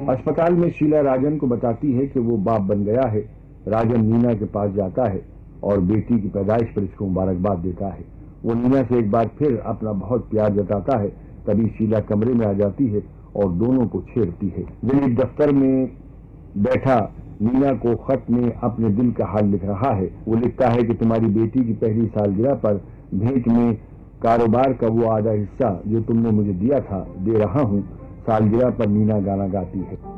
अस्पताल में शीला राजन को बताती है कि वो बाप बन गया है। राजन नीना के पास जाता है और बेटी की पैदाइश पर इसको मुबारकबाद देता है। वो नीना से एक बार फिर अपना बहुत प्यार जताता है। तभी शीला कमरे में आ जाती है और दोनों को छेड़ती है। दिलीप दफ्तर में बैठा नीना को खत में अपने दिल का हाल लिख रहा है। वो लिखता है कि तुम्हारी बेटी की पहली सालगिरह पर भेंट में कारोबार का वो आधा हिस्सा जो तुमने मुझे दिया था दे रहा हूँ। सालगिरह पर नीना गाना गाती है।